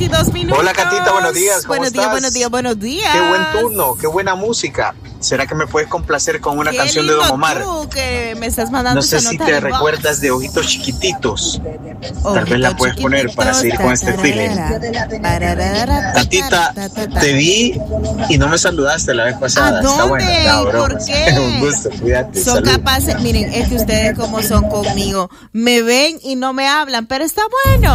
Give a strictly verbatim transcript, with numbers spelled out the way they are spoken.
veintidós minutos. Hola, Catita, buenos días. ¿Cómo buenos estás? días, buenos días, buenos días. Qué buen turno, qué buena música. ¿Será que me puedes complacer con una qué canción de Don Omar? Tú que me estás mandando No sé esa si nota te de recuerdas voz. de Ojitos Chiquititos. Ojitos Tal vez la puedes poner para seguir con este feeling. Catita, te vi y no me saludaste la vez pasada. ¿A Está dónde? bueno. No, ¿Por bromas. qué? Un gusto, cuídate. Son Salud. capaces, miren, es que ustedes como son conmigo, me ven y no me hablan, pero está bueno.